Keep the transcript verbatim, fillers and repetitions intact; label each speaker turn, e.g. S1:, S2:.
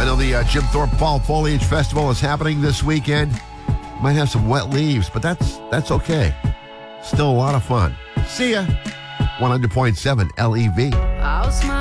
S1: I know the uh, Jim Thorpe Fall Foliage Festival is happening this weekend. Might have some wet leaves, but that's that's okay. Still a lot of fun. See ya. one hundred point seven L E V.
S2: I'll smile.